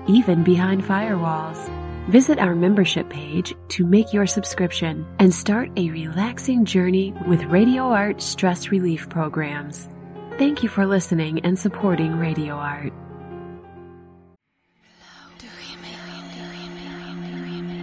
even behind firewalls. Visit our membership page to make your subscription and start a relaxing journey with Radio Art stress relief programs. Thank you for listening and supporting Radio Art.